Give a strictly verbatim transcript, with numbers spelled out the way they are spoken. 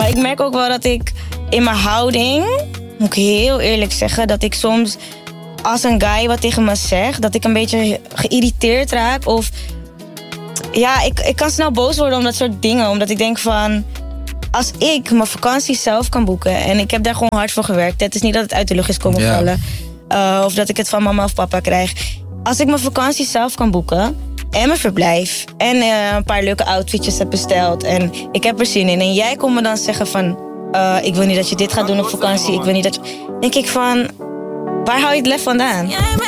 ik merk ook wel dat ik in mijn houding, moet ik heel eerlijk zeggen, dat ik soms als een guy wat tegen me zegt, dat ik een beetje geïrriteerd raak. Of ja, ik, ik kan snel boos worden om dat soort dingen. Omdat ik denk van, als ik mijn vakantie zelf kan boeken en ik heb daar gewoon hard voor gewerkt. Het is niet dat het uit de lucht is komen Ja. vallen. Uh, of dat ik het van mama of papa krijg. Als ik mijn vakantie zelf kan boeken en mijn verblijf en uh, een paar leuke outfitjes heb besteld en ik heb er zin in. En jij komt me dan zeggen van, uh, ik wil niet dat je dit gaat doen op vakantie. Ik wil niet dat je... denk ik van, waar hou je het lef vandaan?